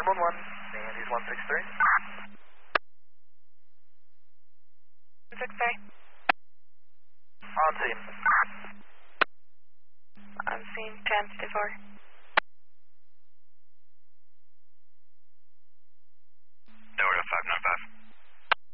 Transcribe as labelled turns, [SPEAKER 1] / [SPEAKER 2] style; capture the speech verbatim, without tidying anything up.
[SPEAKER 1] one one, Andy's one six three.
[SPEAKER 2] six three.
[SPEAKER 1] On scene.
[SPEAKER 2] On scene, ten fifty-four.